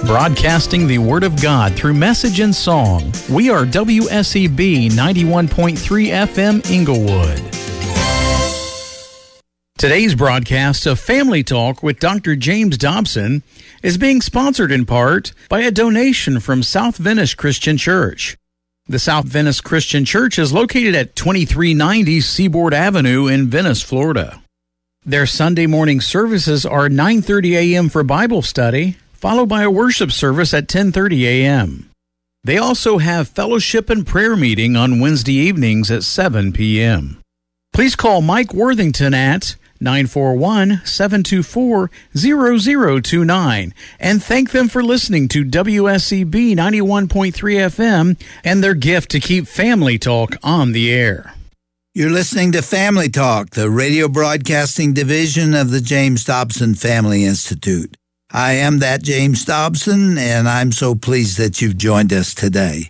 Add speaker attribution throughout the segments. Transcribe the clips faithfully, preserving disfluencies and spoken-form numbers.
Speaker 1: Broadcasting the Word of God through message and song, we are W S E B ninety-one point three F M Inglewood. Today's broadcast of Family Talk with Doctor James Dobson is being sponsored in part by a donation from South Venice Christian Church. The South Venice Christian Church is located at twenty-three ninety Seaboard Avenue in Venice, Florida. Their Sunday morning services are nine thirty a.m. for Bible study, followed by a worship service at ten thirty a.m. They also have fellowship and prayer meeting on Wednesday evenings at seven p.m. Please call Mike Worthington at nine four one, seven two four, zero zero two nine and thank them for listening to W S E B ninety-one point three F M and their gift to keep Family Talk on the air.
Speaker 2: You're listening to Family Talk, the radio broadcasting division of the James Dobson Family Institute. I am that James Dobson, and I'm so pleased that you've joined us today.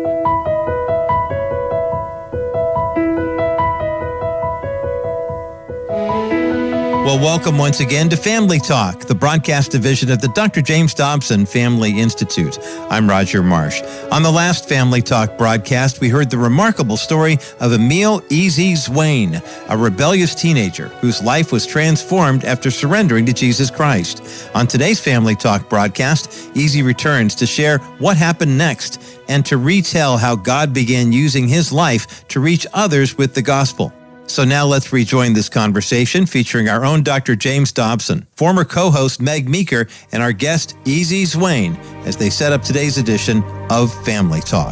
Speaker 3: Well, welcome once again to Family Talk, the broadcast division of the Doctor James Dobson Family Institute. I'm Roger Marsh. On the last Family Talk broadcast, we heard the remarkable story of Emil Easy Zwane, a rebellious teenager whose life was transformed after surrendering to Jesus Christ. On today's Family Talk broadcast, Easy returns to share what happened next and to retell how God began using his life to reach others with the gospel. So now let's rejoin this conversation featuring our own Doctor James Dobson, former co-host Meg Meeker, and our guest Easy Zwane as they set up today's edition of Family Talk.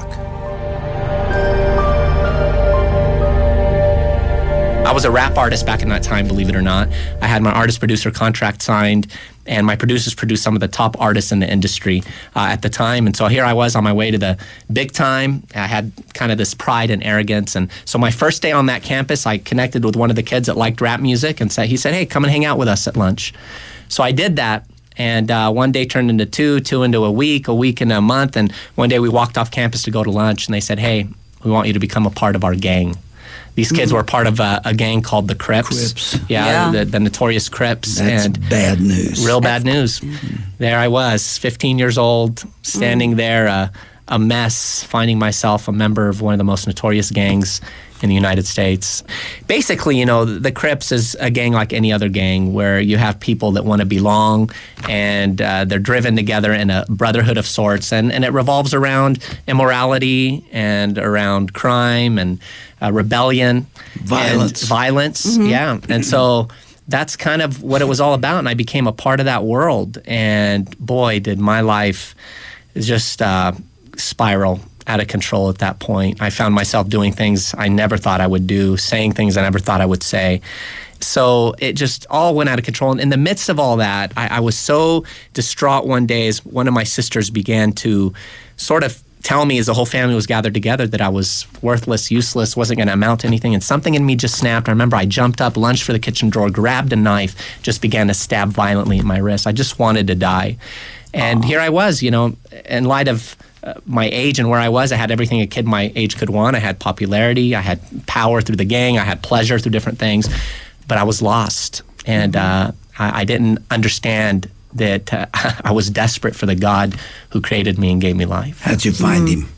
Speaker 4: I was a rap artist back in that time, believe it or not. I had my artist-producer contract signed, and my producers produced some of the top artists in the industry uh, at the time. And so here I was on my way to the big time. I had kind of this pride and arrogance. And so my first day on that campus, I connected with one of the kids that liked rap music and said, he said, hey, come and hang out with us at lunch. So I did that. And uh, one day turned into two, two into a week, a week into a month. And one day we walked off campus to go to lunch, and they said, hey, we want you to become a part of our gang. These kids were part of a, a gang called the Crips.
Speaker 2: Crips.
Speaker 4: Yeah,
Speaker 5: Yeah.
Speaker 4: The, the notorious Crips.
Speaker 2: That's
Speaker 4: and
Speaker 2: bad news.
Speaker 4: Real bad news. There I was, fifteen years old, standing there, uh, a mess, finding myself a member of one of the most notorious gangs in the United States. Basically, you know, the Crips is a gang like any other gang where you have people that want to belong, and uh, they're driven together in a brotherhood of sorts, and, and it revolves around immorality and around crime and uh, rebellion.
Speaker 2: Violence.
Speaker 4: And violence, yeah. And so that's kind of what it was all about, and I became a part of that world. And boy, did my life just uh, spiral out of control at that point. I found myself doing things I never thought I would do, saying things I never thought I would say. So it just all went out of control. And in the midst of all that, I, I was so distraught one day as one of my sisters began to sort of tell me as the whole family was gathered together that I was worthless, useless, wasn't going to amount to anything. And something in me just snapped. I remember I jumped up, lunged for the kitchen drawer, grabbed a knife, just began to stab violently at my wrist. I just wanted to die. And Aww. Here I was, you know, in light of uh, my age and where I was, I had everything a kid my age could want. I had popularity, I had power through the gang, I had pleasure through different things, but I was lost. And uh, I, I didn't understand that uh, I was desperate for the God who created me and gave me life.
Speaker 2: How'd you find him?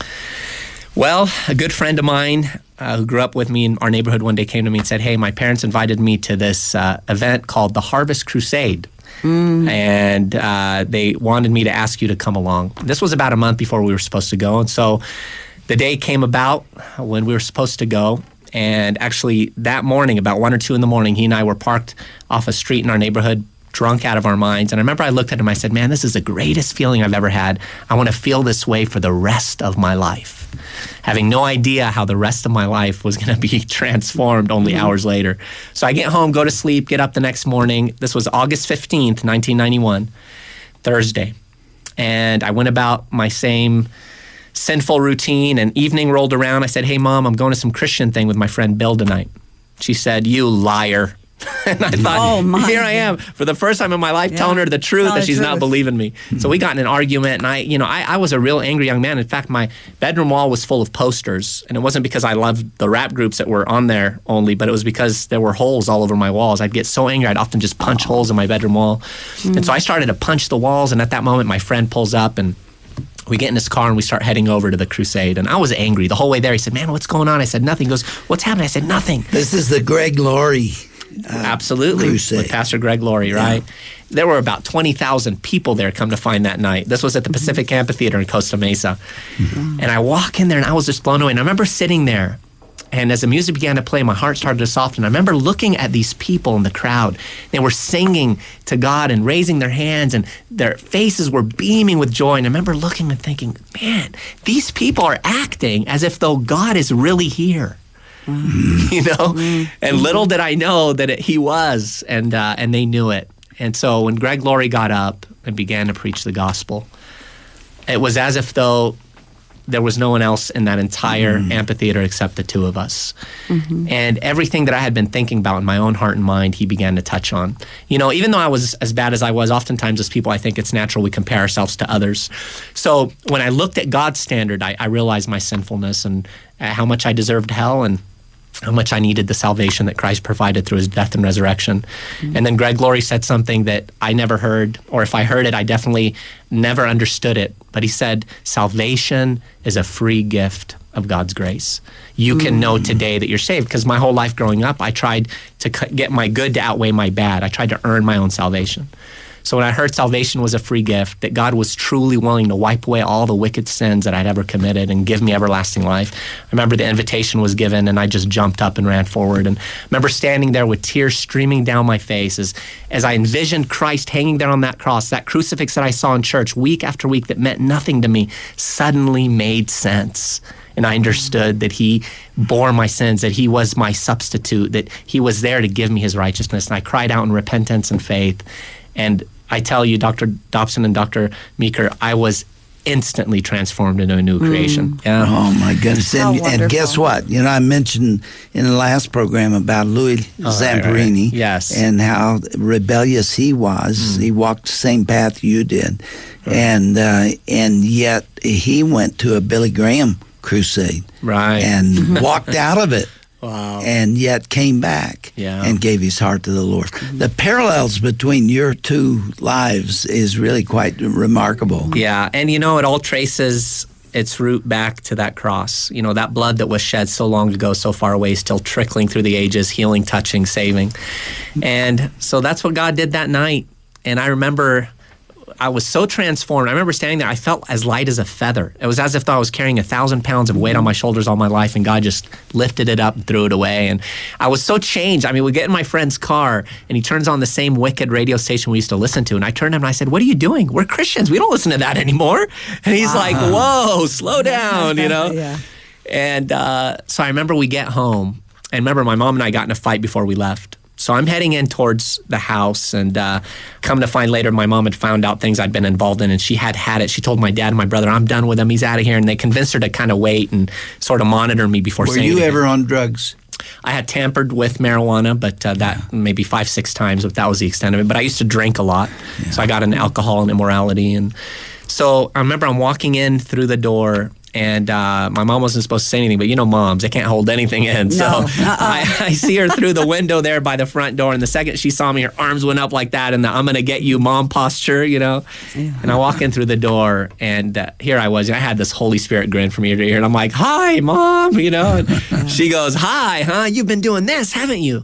Speaker 4: Well, a good friend of mine uh, who grew up with me in our neighborhood one day came to me and said, hey, my parents invited me to this uh, event called the Harvest Crusade. Mm. And uh, they wanted me to ask you to come along. This was about a month before we were supposed to go. And so the day came about when we were supposed to go. And actually that morning, about one or two in the morning, he and I were parked off a street in our neighborhood, drunk out of our minds. And I remember I looked at him, I said, man, this is the greatest feeling I've ever had. I want to feel this way for the rest of my life. Having no idea how the rest of my life was going to be transformed only mm-hmm. hours later. So I get home, go to sleep, get up the next morning. This was August fifteenth, nineteen ninety-one, Thursday. And I went about my same sinful routine, and evening rolled around. I said, hey, Mom, I'm going to some Christian thing with my friend Bill tonight. She said, you liar. And I thought,
Speaker 5: oh, my
Speaker 4: here I am for the first time in my life
Speaker 5: yeah.
Speaker 4: telling her the truth
Speaker 5: Tell
Speaker 4: that
Speaker 5: the
Speaker 4: she's
Speaker 5: truth.
Speaker 4: not believing me. So we got in an argument, and I, you know, I, I was a real angry young man. In fact, my bedroom wall was full of posters, and it wasn't because I loved the rap groups that were on there only, but it was because there were holes all over my walls. I'd get so angry, I'd often just punch holes in my bedroom wall. Mm. And so I started to punch the walls, and at that moment, my friend pulls up, and we get in his car and we start heading over to the crusade. And I was angry the whole way there. He said, man, what's going on? I said, nothing. He goes, what's happening? I said, nothing.
Speaker 2: This is the Greg Laurie uh,
Speaker 4: Absolutely.
Speaker 2: crusade.
Speaker 4: With Pastor Greg Laurie, right? Yeah. There were about twenty thousand people there come to find that night. This was at the Pacific mm-hmm. Amphitheater in Costa Mesa. Mm-hmm. And I walk in there and I was just blown away. And I remember sitting there, and as the music began to play, my heart started to soften. I remember looking at these people in the crowd. They were singing to God and raising their hands, and their faces were beaming with joy. And I remember looking and thinking, man, these people are acting as if though God is really here. Mm. You know? Mm. And little did I know that it, he was, and uh, and they knew it. And so when Greg Laurie got up and began to preach the gospel, it was as if though there was no one else in that entire mm. amphitheater except the two of us. Mm-hmm. And everything that I had been thinking about in my own heart and mind, he began to touch on. You know, even though I was as bad as I was, oftentimes as people, I think it's natural we compare ourselves to others. So when I looked at God's standard, I, I realized my sinfulness and uh, how much I deserved hell and how much I needed the salvation that Christ provided through his death and resurrection. Mm-hmm. And then Greg Laurie said something that I never heard, or if I heard it, I definitely never understood it. But he said, salvation is a free gift of God's grace. You can mm-hmm. know today that you're saved. Because my whole life growing up, I tried to get my good to outweigh my bad. I tried to earn my own salvation. So when I heard salvation was a free gift, that God was truly willing to wipe away all the wicked sins that I'd ever committed and give me everlasting life, I remember the invitation was given and I just jumped up and ran forward. And I remember standing there with tears streaming down my face as, as I envisioned Christ hanging there on that cross. That crucifix that I saw in church week after week that meant nothing to me suddenly made sense. And I understood that he bore my sins, that he was my substitute, that he was there to give me his righteousness. And I cried out in repentance and faith. And I tell you, Doctor Dobson and Doctor Meeker, I was instantly transformed into a new creation.
Speaker 2: Mm. Yeah. Oh, my goodness. And, and guess what? You know, I mentioned in the last program about Louis oh, Zamperini. Right, right.
Speaker 4: Yes.
Speaker 2: And how rebellious he was. Mm. He walked the same path you did. Right. And, uh, and yet he went to a Billy Graham crusade.
Speaker 4: Right.
Speaker 2: And walked out of it.
Speaker 4: Wow.
Speaker 2: And yet came back
Speaker 4: yeah.
Speaker 2: and gave his heart to the Lord. Mm-hmm. The parallels between your two lives is really quite remarkable.
Speaker 4: Yeah, and you know, it all traces its root back to that cross. You know, that blood that was shed so long ago, so far away, still trickling through the ages, healing, touching, saving. And so that's what God did that night. And I remember I was so transformed. I remember standing there, I felt as light as a feather. It was as if I was carrying a thousand pounds of weight on my shoulders all my life, and God just lifted it up and threw it away. And I was so changed. I mean, we get in my friend's car, and he turns on the same wicked radio station we used to listen to. And I turned to him and I said, what are you doing? We're Christians. We don't listen to that anymore. And he's wow. like, whoa, slow down, you know?
Speaker 5: yeah.
Speaker 4: And uh, so I remember we get home, and remember my mom and I got in a fight before we left. So I'm heading in towards the house, and uh, come to find later, my mom had found out things I'd been involved in, and she had had it. She told my dad and my brother, I'm done with him. He's out of here. And they convinced her to kind of wait and sort of monitor me before
Speaker 2: Were
Speaker 4: saying
Speaker 2: you
Speaker 4: anything.
Speaker 2: ever on drugs?
Speaker 4: I had tampered with marijuana, but uh, that yeah. maybe five, six times, but that was the extent of it. But I used to drink a lot, yeah. so I got into alcohol and immorality. And so I remember I'm walking in through the door, and uh, my mom wasn't supposed to say anything, but you know moms, they can't hold anything in.
Speaker 5: No.
Speaker 4: So
Speaker 5: Uh-uh.
Speaker 4: I, I see her through the window there by the front door, and the second she saw me, her arms went up like that, and the I'm going to get you mom posture, you know. Yeah. And I walk in through the door, and uh, here I was. I had this Holy Spirit grin from ear to ear, and I'm like, hi, Mom, you know. And she goes, hi, huh? You've been doing this, haven't you?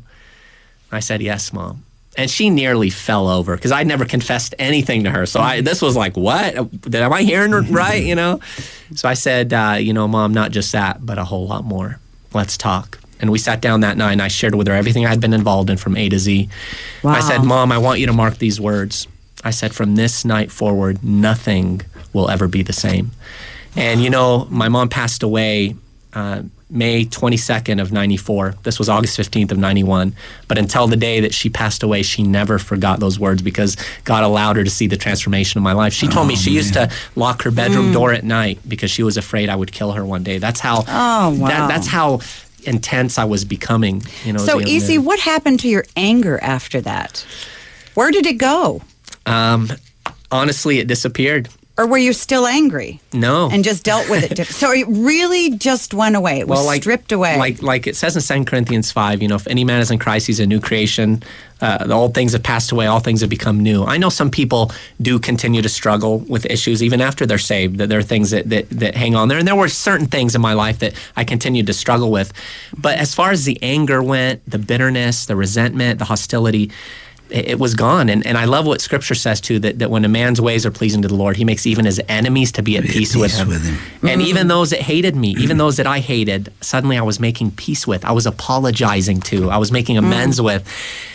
Speaker 4: I said, yes, Mom. And she nearly fell over because I'd never confessed anything to her. So I, this was like, what? Am I hearing right? You know? So I said, uh, you know, Mom, not just that, but a whole lot more. Let's talk. And we sat down that night, and I shared with her everything I'd been involved in from A to Z. Wow. I said, Mom, I want you to mark these words. I said, from this night forward, nothing will ever be the same. And, you know, my mom passed away uh, May twenty-second of ninety-four. This was August fifteenth of ninety-one. But until the day that she passed away, she never forgot those words because God allowed her to see the transformation of my life. She told oh, me she man. used to lock her bedroom mm. door at night because she was afraid I would kill her one day. That's how.
Speaker 5: Oh wow.
Speaker 4: That, that's how intense I was becoming. You know.
Speaker 5: So, E C, what happened to your anger after that? Where did it go?
Speaker 4: Um, honestly, it disappeared.
Speaker 5: Or were you still angry?
Speaker 4: No.
Speaker 5: And just dealt with it? So it really just went away. It was
Speaker 4: well, like,
Speaker 5: stripped away.
Speaker 4: Like like it says in Second Corinthians five, you know, if any man is in Christ, he's a new creation. Uh, the old things have passed away, all things have become new. I know some people do continue to struggle with issues even after they're saved, that there are things that, that, that hang on there. And there were certain things in my life that I continued to struggle with. But as far as the anger went, the bitterness, the resentment, the hostility, it was gone. And and I love what Scripture says, too, that, that when a man's ways are pleasing to the Lord, he makes even his enemies to be at peace, peace with him. With him. And mm-hmm. even those that hated me, even those that I hated, suddenly I was making peace with. I was apologizing to. I was making amends mm. with.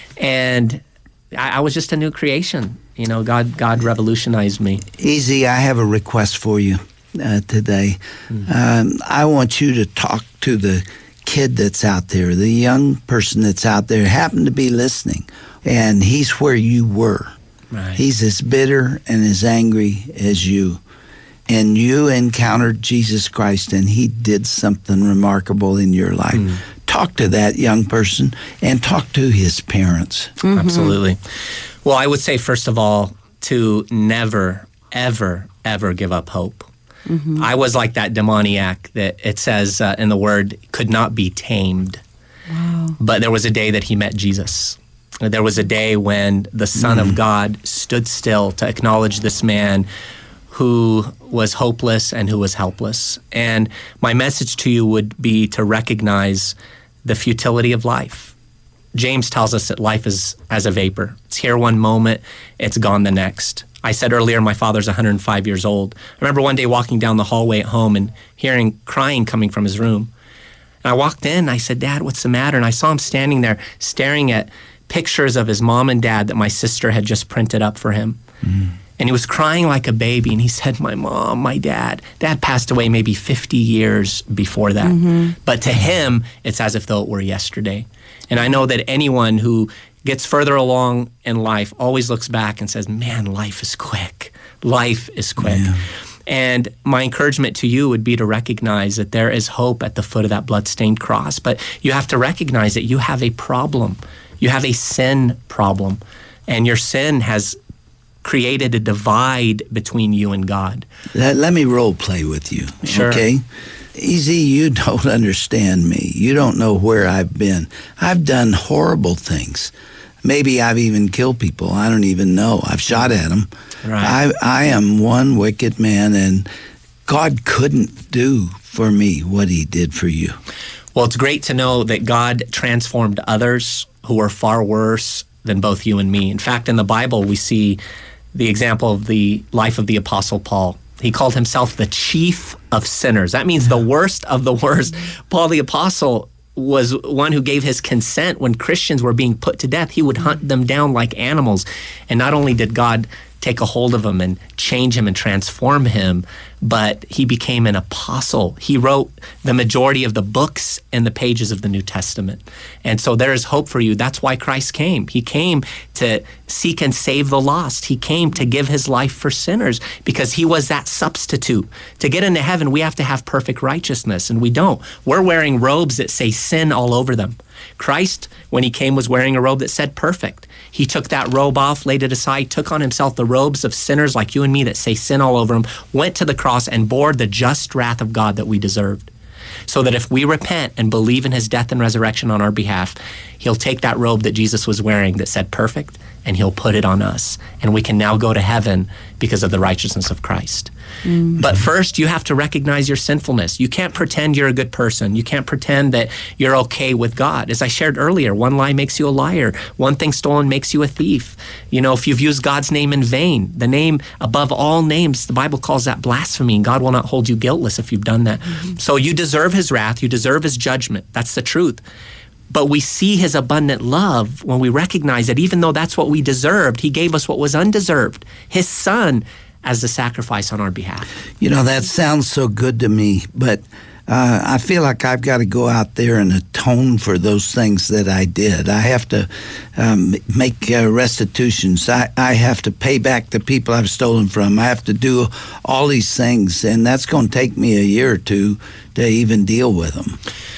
Speaker 4: And I, I was just a new creation. You know, God God revolutionized me.
Speaker 2: Easy, I have a request for you uh, today. Mm-hmm. Um, I want you to talk to the kid that's out there, the young person that's out there, happen to be listening. And he's where you were.
Speaker 4: Right.
Speaker 2: He's as bitter and as angry as you. And you encountered Jesus Christ, and he did something remarkable in your life. Mm. Talk to that young person and talk to his parents.
Speaker 4: Mm-hmm. Absolutely. Well, I would say, first of all, to never, ever, ever give up hope. Mm-hmm. I was like that demoniac that it says uh, in the Word could not be tamed.
Speaker 5: Wow.
Speaker 4: But there was a day that he met Jesus. There was a day when the Son mm. of God stood still to acknowledge this man who was hopeless and who was helpless. And my message to you would be to recognize the futility of life. James tells us that life is as a vapor. It's here one moment, it's gone the next. I said earlier, my father's one hundred five years old. I remember one day walking down the hallway at home and hearing crying coming from his room. And I walked in, I said, "Dad, what's the matter?" And I saw him standing there staring at pictures of his mom and dad that my sister had just printed up for him. Mm. And he was crying like a baby. And he said, "My mom, my dad, dad passed away maybe fifty years before that." Mm-hmm. But to him, it's as if though it were yesterday. And I know that anyone who gets further along in life always looks back and says, "Man, life is quick. Life is quick." Yeah. And my encouragement to you would be to recognize that there is hope at the foot of that bloodstained cross. But you have to recognize that you have a problem. You have a sin problem, and your sin has created a divide between you and God.
Speaker 2: Let, let me role play with you,
Speaker 4: sure.
Speaker 2: Okay? Easy, you don't understand me. You don't know where I've been. I've done horrible things. Maybe I've even killed people. I don't even know. I've shot at them.
Speaker 4: Right.
Speaker 2: I, I am one wicked man, and God couldn't do for me what he did for you.
Speaker 4: Well, it's great to know that God transformed others who were far worse than both you and me. In fact, in the Bible, we see the example of the life of the Apostle Paul. He called himself the chief of sinners. That means the worst of the worst. Paul the Apostle was one who gave his consent when Christians were being put to death. He would hunt them down like animals. And not only did God take a hold of him and change him and transform him, but he became an apostle. He wrote the majority of the books and the pages of the New Testament. And so there is hope for you. That's why Christ came. He came to seek and save the lost. He came to give his life for sinners because he was that substitute. To get into heaven, we have to have perfect righteousness, and we don't. We're wearing robes that say sin all over them. Christ, when he came, was wearing a robe that said perfect. He took that robe off, laid it aside, took on himself the robes of sinners like you and me that say sin all over him, went to the cross and bore the just wrath of God that we deserved. So that if we repent and believe in his death and resurrection on our behalf, he'll take that robe that Jesus was wearing that said perfect, and he'll put it on us. And we can now go to heaven because of the righteousness of Christ. Mm-hmm. But first, you have to recognize your sinfulness. You can't pretend you're a good person. You can't pretend that you're okay with God. As I shared earlier, one lie makes you a liar. One thing stolen makes you a thief. You know, if you've used God's name in vain, the name above all names, the Bible calls that blasphemy, and God will not hold you guiltless if you've done that. Mm-hmm. So you deserve his wrath. You deserve his judgment. That's the truth. But we see his abundant love when we recognize that even though that's what we deserved, he gave us what was undeserved, his son, as the sacrifice on our behalf.
Speaker 2: You know, that sounds so good to me, but uh, I feel like I've got to go out there and atone for those things that I did. I have to um, make uh, restitutions. I, I have to pay back the people I've stolen from. I have to do all these things, and that's going to take me a year or two to even deal with them.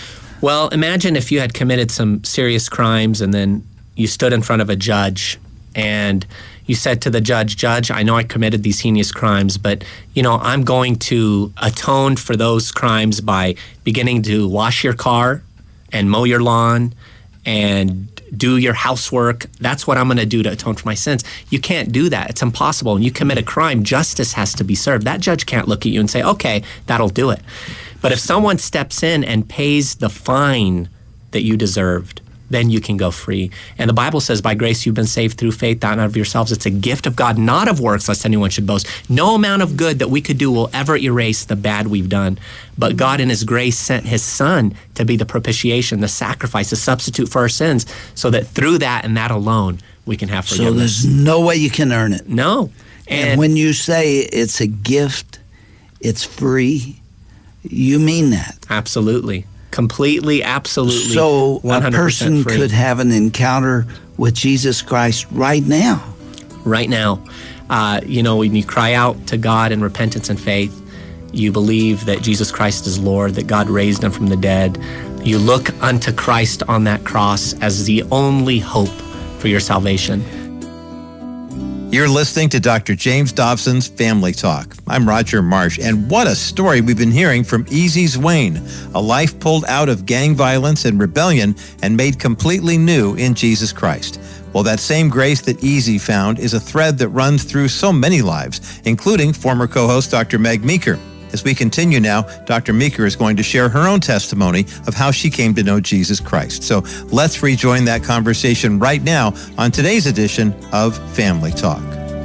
Speaker 4: Well, imagine if you had committed some serious crimes and then you stood in front of a judge and you said to the judge, Judge, I know I committed these heinous crimes, but, you know, I'm going to atone for those crimes by beginning to wash your car and mow your lawn and do your housework. That's what I'm going to do to atone for my sins. You can't do that. It's impossible. When you commit a crime, justice has to be served. That judge can't look at you and say, okay, that'll do it. But if someone steps in and pays the fine that you deserved, then you can go free. And the Bible says, by grace you've been saved through faith, not out of yourselves. It's a gift of God, not of works, lest anyone should boast. No amount of good that we could do will ever erase the bad we've done. But God in his grace sent his Son to be the propitiation, the sacrifice, the substitute for our sins, so that through that and that alone, we can have forgiveness.
Speaker 2: So there's no way you can earn it.
Speaker 4: No.
Speaker 2: And,
Speaker 4: And
Speaker 2: when you say it's a gift, it's free, you mean that.
Speaker 4: Absolutely. Completely, absolutely.
Speaker 2: So
Speaker 4: one hundred
Speaker 2: a
Speaker 4: percent
Speaker 2: person
Speaker 4: free.
Speaker 2: could have an encounter with Jesus Christ right now.
Speaker 4: Right now. Uh, you know, when you cry out to God in repentance and faith, you believe that Jesus Christ is Lord, that God raised him from the dead. You look unto Christ on that cross as the only hope for your salvation.
Speaker 3: You're listening to Doctor James Dobson's Family Talk. I'm Roger Marsh, and what a story we've been hearing from Easy Zwane, a life pulled out of gang violence and rebellion and made completely new in Jesus Christ. Well, that same grace that Easy found is a thread that runs through so many lives, including former co-host Doctor Meg Meeker. As we continue now, Doctor Meeker is going to share her own testimony of how she came to know Jesus Christ. So let's rejoin that conversation right now on today's edition of Family Talk.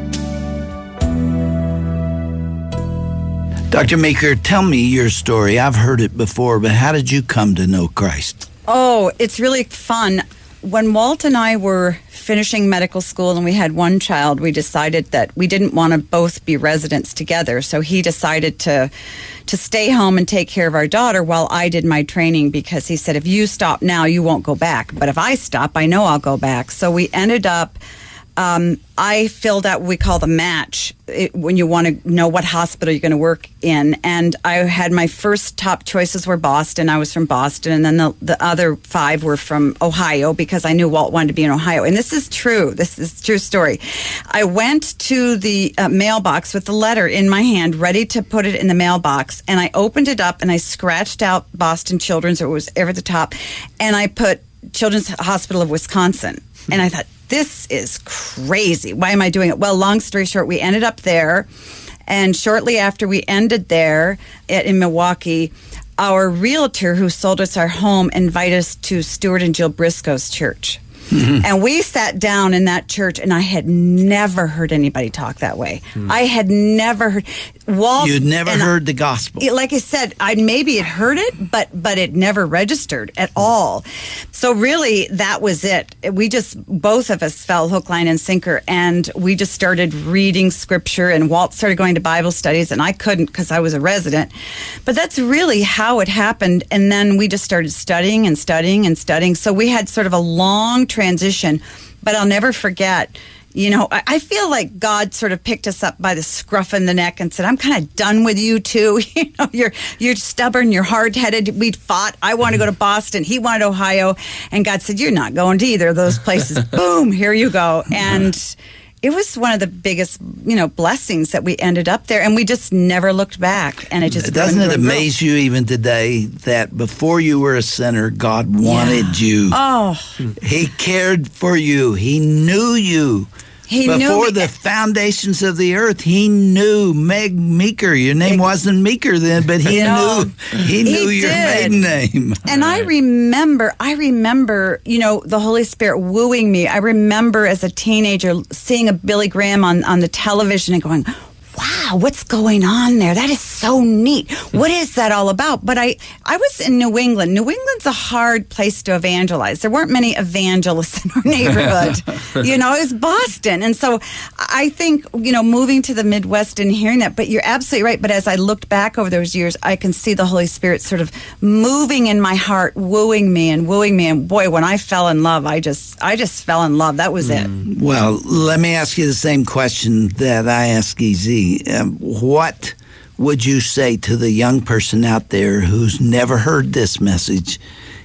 Speaker 2: Doctor Meeker, tell me your story. I've heard it before, but how did you come to know Christ?
Speaker 5: Oh, it's really fun. When Walt and I were finishing medical school and we had one child, we decided that we didn't want to both be residents together. So he decided to to stay home and take care of our daughter while I did my training, because he said, if you stop now, you won't go back. But if I stop, I know I'll go back. So we ended up, um, I filled out what we call the match it, when you want to know what hospital you're going to work in. And I had my first top choices were Boston. I was from Boston. And then the, the other five were from Ohio, because I knew Walt wanted to be in Ohio. And this is true. This is a true story. I went to the uh, mailbox with the letter in my hand, ready to put it in the mailbox. And I opened it up and I scratched out Boston Children's, or it was ever at the top. And I put Children's Hospital of Wisconsin. And I thought, this is crazy. Why am I doing it? Well, long story short, we ended up there. And shortly after we ended there at, in Milwaukee, our realtor who sold us our home invited us to Stuart and Jill Briscoe's church. Mm-hmm. And we sat down in that church, and I had never heard anybody talk that way. Mm. I had never heard. Walt,
Speaker 2: You'd never heard the gospel.
Speaker 5: Like I said, I maybe had heard it, but but it never registered at all. So really, that was it. We just, both of us fell hook, line, and sinker, and we just started reading scripture, and Walt started going to Bible studies, and I couldn't because I was a resident. But that's really how it happened. And then we just started studying and studying and studying. So we had sort of a long transition, but I'll never forget. You know, I, I feel like God sort of picked us up by the scruff in the neck and said, I'm kind of done with you two. You know, you're you're stubborn, you're hard-headed. We'd fought. I wanted to go to Boston. He wanted Ohio. And God said, you're not going to either of those places. Boom, here you go. And it was one of the biggest, you know, blessings that we ended up there. And we just never looked back. And it just
Speaker 2: Doesn't it amaze you even today that before you were a sinner, God wanted
Speaker 5: yeah.
Speaker 2: you?
Speaker 5: Oh.
Speaker 2: He cared for you. He knew you.
Speaker 5: He
Speaker 2: Before
Speaker 5: knew
Speaker 2: the foundations of the earth, he knew Meg Meeker. Your name Meg, wasn't Meeker then, but he
Speaker 5: no,
Speaker 2: knew he knew
Speaker 5: he
Speaker 2: your
Speaker 5: did.
Speaker 2: maiden name.
Speaker 5: And I remember, I remember, you know, the Holy Spirit wooing me. I remember as a teenager seeing a Billy Graham on, on the television and going, wow, what's going on there? That is so neat. What is that all about? But I, I was in New England. New England's a hard place to evangelize. There weren't many evangelists in our neighborhood. You know, it was Boston. And so I think, you know, moving to the Midwest and hearing that, but you're absolutely right. But as I looked back over those years, I can see the Holy Spirit sort of moving in my heart, wooing me and wooing me. And boy, when I fell in love, I just, I just fell in love. That was
Speaker 2: mm.
Speaker 5: it.
Speaker 2: Well, let me ask you the same question that I ask E Z. Um, what would you say to the young person out there who's never heard this message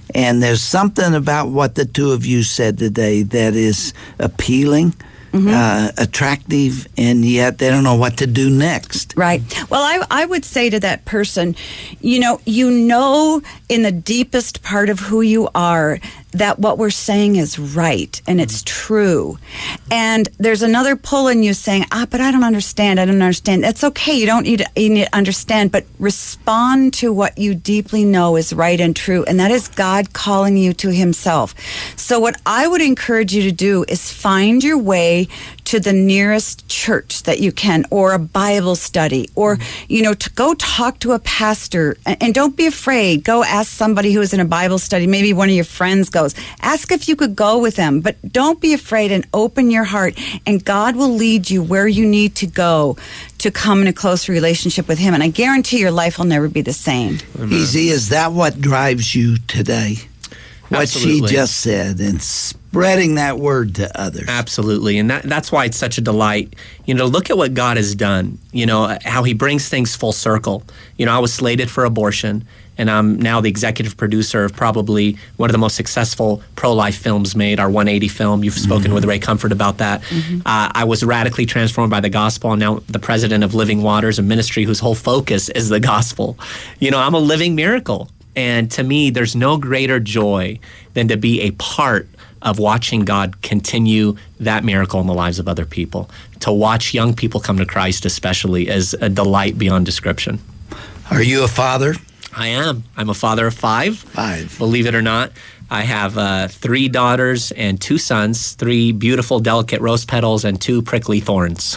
Speaker 2: And there's something about what the two of you said today that is appealing, mm-hmm. uh, attractive, and yet they don't know what to do next.
Speaker 5: Right. Well, I, I would say to that person, you know, you know in the deepest part of who you are that what we're saying is right and it's true. And there's another pull in you saying, ah, but I don't understand. I don't understand. That's okay. You don't need to, you need to understand, but respond to what you deeply know is right and true. And that is God calling you to himself. So what I would encourage you to do is find your way to the nearest church that you can, or a Bible study, or, you know, to go talk to a pastor. And, and don't be afraid. Go ask somebody who is in a Bible study. Maybe one of your friends goes. Ask if you could go with them, but don't be afraid and open your heart, and God will lead you where you need to go to come in a close relationship with him. And I guarantee your life will never be the same.
Speaker 2: Easy, is that what drives you today? What
Speaker 4: Absolutely.
Speaker 2: she just said, and spreading that word to others.
Speaker 4: Absolutely. And that, that's why it's such a delight. You know, look at what God has done, you know, how he brings things full circle. You know, I was slated for abortion, and I'm now the executive producer of probably one of the most successful pro-life films made, our one eighty film. You've spoken mm-hmm. with Ray Comfort about that. Mm-hmm. Uh, I was radically transformed by the gospel, and now the president of Living Waters, a ministry whose whole focus is the gospel. You know, I'm a living miracle. And to me, there's no greater joy than to be a part of watching God continue that miracle in the lives of other people. To watch young people come to Christ especially is a delight beyond description.
Speaker 2: Are you a father?
Speaker 4: I am. I'm a father of five.
Speaker 2: Five.
Speaker 4: Believe it or not. I have uh, three daughters and two sons, three beautiful, delicate rose petals and two prickly thorns.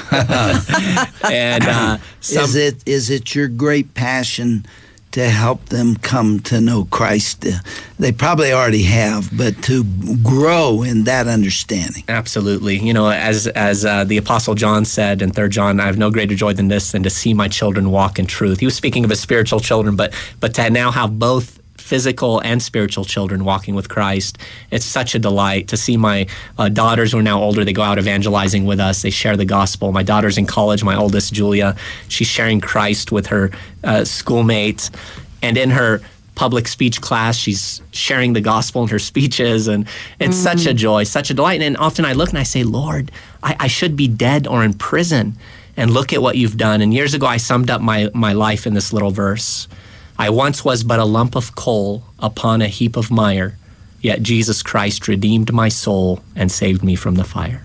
Speaker 4: and uh, some,
Speaker 2: Is it is it your great passion to help them come to know Christ? They probably already have, but to grow in that understanding.
Speaker 4: Absolutely. You know, as as uh, the Apostle John said in Third John, I have no greater joy than this, than to see my children walk in truth. He was speaking of his spiritual children, but but to now have both physical and spiritual children walking with Christ. It's such a delight to see my uh, daughters who are now older. They go out evangelizing with us. They share the gospel. My daughter's in college. My oldest, Julia, she's sharing Christ with her uh, schoolmates. And in her public speech class, she's sharing the gospel in her speeches. And it's mm. such a joy, such a delight. And often I look and I say, Lord, I, I should be dead or in prison. And look at what you've done. And years ago, I summed up my, my life in this little verse. I once was but a lump of coal upon a heap of mire, yet Jesus Christ redeemed my soul and saved me from the fire.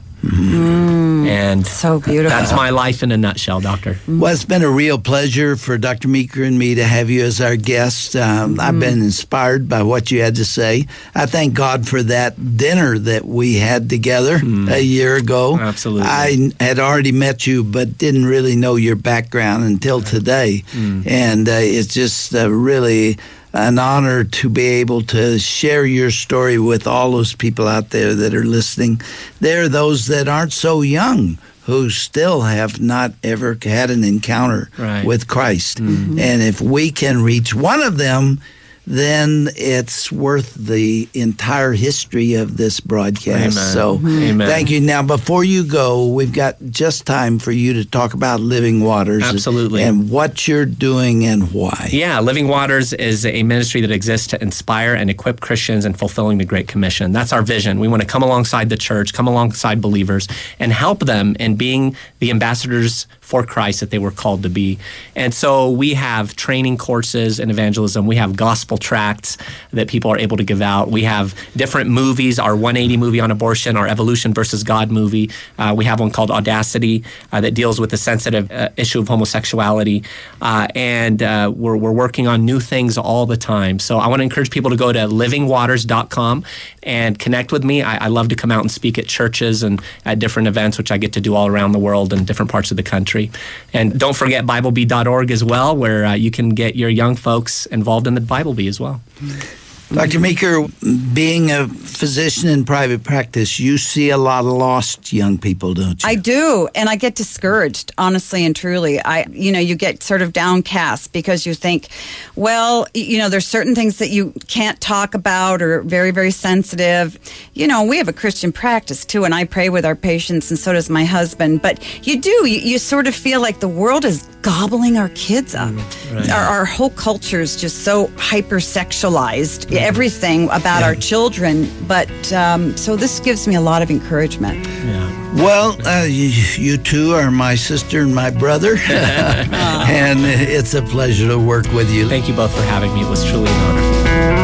Speaker 5: Mm,
Speaker 4: and
Speaker 5: so beautiful.
Speaker 4: That's my life in a nutshell, Doctor.
Speaker 2: Well, it's been a real pleasure for Doctor Meeker and me to have you as our guest. Um, mm. I've been inspired by what you had to say. I thank God for that dinner that we had together mm. a year ago.
Speaker 4: Absolutely.
Speaker 2: I had already met you, but didn't really know your background until today. Mm. And uh, it's just uh, really an honor to be able to share your story with all those people out there that are listening. There are those that aren't so young who still have not ever had an encounter right. with Christ. Mm-hmm. And if we can reach one of them, then it's worth the entire history of this broadcast.
Speaker 4: Amen.
Speaker 2: So
Speaker 4: Amen.
Speaker 2: Thank you. Now, before you go, we've got just time for you to talk about Living Waters.
Speaker 4: Absolutely.
Speaker 2: And what you're doing and why.
Speaker 4: Yeah, Living Waters is a ministry that exists to inspire and equip Christians in fulfilling the Great Commission. That's our vision. We want to come alongside the church, come alongside believers, and help them in being the ambassadors for Christ that they were called to be. And so we have training courses in evangelism. We have gospel tracts that people are able to give out. We have different movies, our one eighty movie on abortion, our Evolution versus God movie. Uh, we have one called Audacity uh, that deals with the sensitive uh, issue of homosexuality. Uh, and uh, we're, we're working on new things all the time. So I want to encourage people to go to living waters dot com and connect with me. I, I love to come out and speak at churches and at different events, which I get to do all around the world in different parts of the country. And don't forget Bible Bee dot org as well, where uh, you can get your young folks involved in the Bible Bee as well.
Speaker 2: Doctor Meeker, being a physician in private practice, you see a lot of lost young people, don't you?
Speaker 5: I do, and I get discouraged, honestly and truly. I, you know, you get sort of downcast because you think, well, you know, there's certain things that you can't talk about or very, very sensitive. You know, we have a Christian practice too, and I pray with our patients, and so does my husband. But you do, you, you sort of feel like the world is gobbling our kids up.
Speaker 4: Right.
Speaker 5: Our, our whole culture is just so hypersexualized, mm-hmm. everything about yeah. our children. But um, so this gives me a lot of encouragement.
Speaker 4: Yeah.
Speaker 2: Well, uh, you, you two are my sister and my brother, and it's a pleasure to work with you.
Speaker 4: Thank you both for having me. It was truly an honor.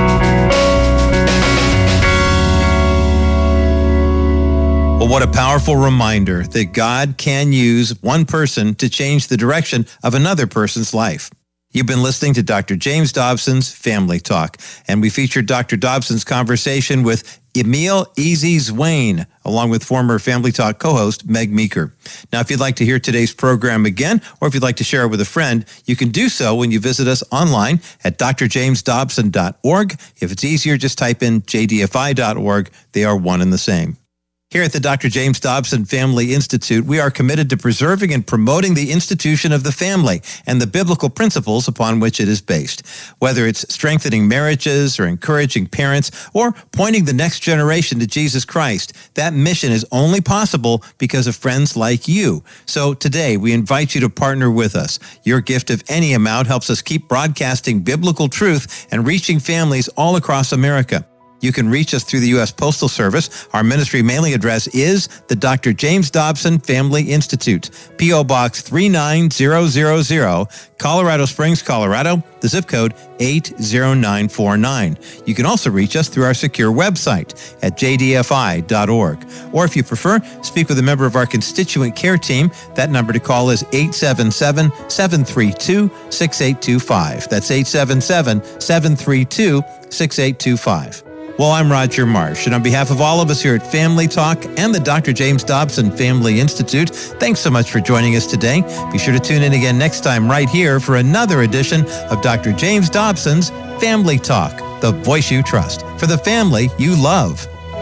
Speaker 3: Well, what a powerful reminder that God can use one person to change the direction of another person's life. You've been listening to Doctor James Dobson's Family Talk, and we featured Doctor Dobson's conversation with Emil Easy Zwane, along with former Family Talk co-host Meg Meeker. Now, if you'd like to hear today's program again, or if you'd like to share it with a friend, you can do so when you visit us online at d r james dobson dot org. If it's easier, just type in j d f i dot org. They are one and the same. Here at the Doctor James Dobson Family Institute, we are committed to preserving and promoting the institution of the family and the biblical principles upon which it is based. Whether it's strengthening marriages or encouraging parents or pointing the next generation to Jesus Christ, that mission is only possible because of friends like you. So today, we invite you to partner with us. Your gift of any amount helps us keep broadcasting biblical truth and reaching families all across America. You can reach us through the U S Postal Service. Our ministry mailing address is the Doctor James Dobson Family Institute, P O Box three nine zero zero zero, Colorado Springs, Colorado, the zip code eight zero nine four nine. You can also reach us through our secure website at j d f i dot org. Or if you prefer, speak with a member of our constituent care team. That number to call is eight seven seven, seven three two, six eight two five. That's eight seven seven, seven three two, six eight two five. Well, I'm Roger Marsh, and on behalf of all of us here at Family Talk and the Doctor James Dobson Family Institute, thanks so much for joining us today. Be sure to tune in again next time right here for another edition of Doctor James Dobson's Family Talk, the voice you trust, for the family you love.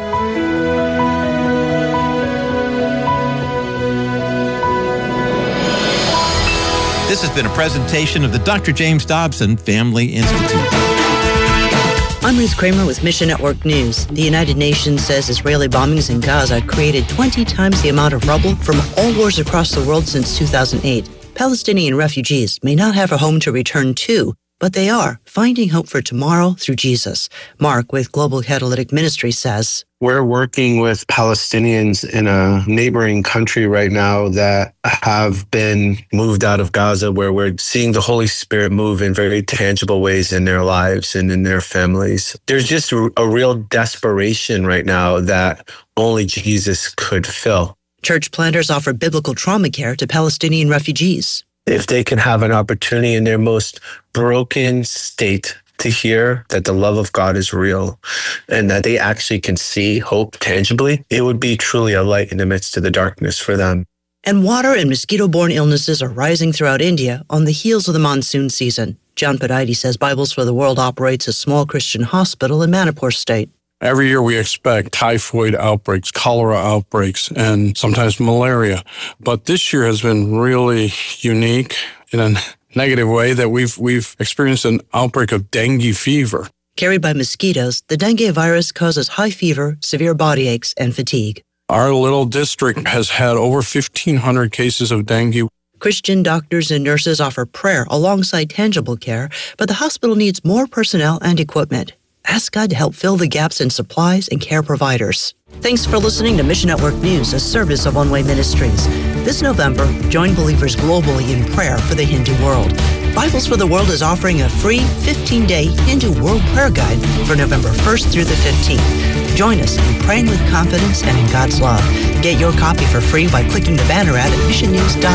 Speaker 3: This has been a presentation of the Doctor James Dobson Family Institute.
Speaker 6: I'm Ruth Kramer with Mission Network News. The United Nations says Israeli bombings in Gaza created twenty times the amount of rubble from all wars across the world since two thousand eight. Palestinian refugees may not have a home to return to, but they are finding hope for tomorrow through Jesus. Mark with Global Catalytic Ministry says,
Speaker 7: we're working with Palestinians in a neighboring country right now that have been moved out of Gaza, where we're seeing the Holy Spirit move in very tangible ways in their lives and in their families. There's just a, a real desperation right now that only Jesus could fill.
Speaker 6: Church planters offer biblical trauma care to Palestinian refugees.
Speaker 7: If they can have an opportunity in their most broken state to hear that the love of God is real and that they actually can see hope tangibly, it would be truly a light in the midst of the darkness for them.
Speaker 6: And water and mosquito-borne illnesses are rising throughout India on the heels of the monsoon season. John Padaiti says Bibles for the World operates a small Christian hospital in Manipur State.
Speaker 8: Every year we expect typhoid outbreaks, cholera outbreaks, and sometimes malaria. But this year has been really unique in a negative way that we've we've experienced an outbreak of dengue fever.
Speaker 6: Carried by mosquitoes, the dengue virus causes high fever, severe body aches, and fatigue.
Speaker 8: Our little district has had over fifteen hundred cases of dengue.
Speaker 6: Christian doctors and nurses offer prayer alongside tangible care, but the hospital needs more personnel and equipment. Ask God to help fill the gaps in supplies and care providers. Thanks for listening to Mission Network News, a service of One Way Ministries. This November, join believers globally in prayer for the Hindu world. Bibles for the World is offering a free fifteen-day Hindu World Prayer Guide for November first through the fifteenth. Join us in praying with confidence and in God's love. Get your copy for free by clicking the banner ad at mission news dot